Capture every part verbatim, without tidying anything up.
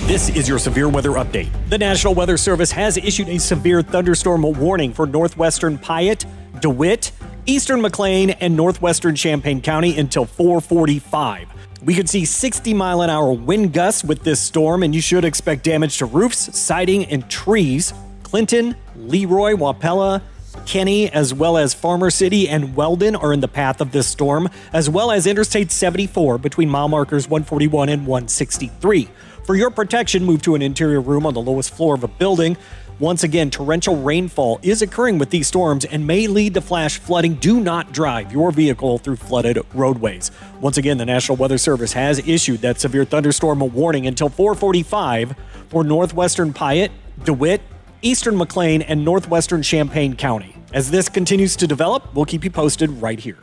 This is your severe weather update. The National Weather Service has issued a severe thunderstorm warning for northwestern Piatt, DeWitt, eastern McLean, and northwestern Champaign County until four forty-five. We could see sixty mile an hour wind gusts with this storm, and you should expect damage to roofs, siding, and trees. Clinton, Leroy, Wapella, Kenny, as well as Farmer City and Weldon are in the path of this storm, as well as Interstate seventy-four between mile markers one forty-one and one sixty-three. For your protection, move to an interior room on the lowest floor of a building. Once again, torrential rainfall is occurring with these storms and may lead to flash flooding. Do not drive your vehicle through flooded roadways. Once again, the National Weather Service has issued that severe thunderstorm warning until four forty-five for northwestern Piatt, DeWitt, eastern McLean, and northwestern Champaign County. As this continues to develop, we'll keep you posted right here.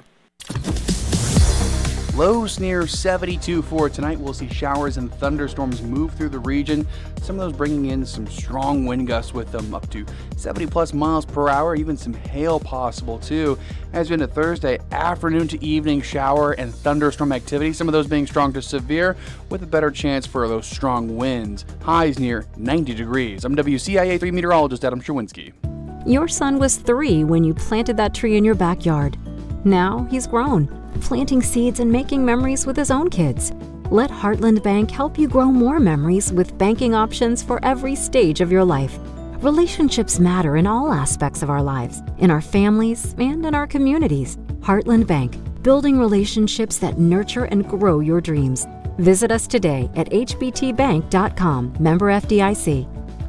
Lows near seventy-two for tonight. We'll see showers and thunderstorms move through the region. Some of those bringing in some strong wind gusts with them up to seventy plus miles per hour. Even some hail possible too. As we into Thursday, afternoon to evening shower and thunderstorm activity. Some of those being strong to severe with a better chance for those strong winds. Highs near ninety degrees. I'm W C I A three meteorologist Adam Sherwinski. Your son was three when you planted that tree in your backyard. Now he's grown, planting seeds and making memories with his own kids. Let Heartland Bank help you grow more memories with banking options for every stage of your life. Relationships matter in all aspects of our lives, in our families and in our communities. Heartland Bank, building relationships that nurture and grow your dreams. Visit us today at h b t bank dot com, member F D I C.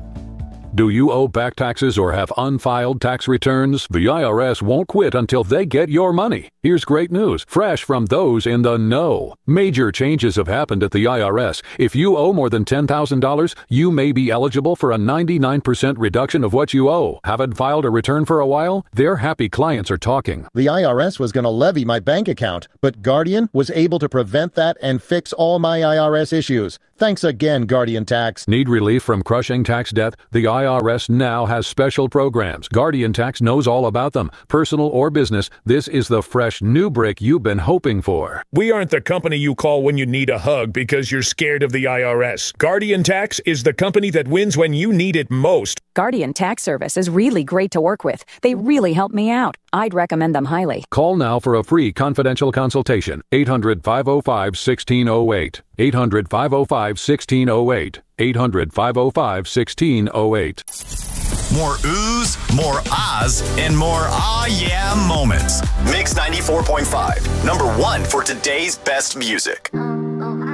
Do you owe back taxes or have unfiled tax returns? The I R S won't quit until they get your money. Here's great news, fresh from those in the know. Major changes have happened at the I R S. If you owe more than ten thousand dollars, you may be eligible for a ninety-nine percent reduction of what you owe. Haven't filed a return for a while? Their happy clients are talking. The I R S was going to levy my bank account, but Guardian was able to prevent that and fix all my I R S issues. Thanks again, Guardian Tax. Need relief from crushing tax debt? The I R S now has special programs. Guardian Tax knows all about them. Personal or business, this is the fresh new brick you've been hoping for. We aren't the company you call when you need a hug because you're scared of the I R S. Guardian Tax is the company that wins when you need it most. Guardian Tax Service is really great to work with. They really helped me out. I'd recommend them highly. Call now for a free confidential consultation. eight hundred, five oh five, one six oh eight. eight hundred, five oh five, one six oh eight. eight hundred, five oh five, one six oh eight. More oohs, more ahs, and more ah yeah moments. Mix ninety-four point five, number one for today's best music.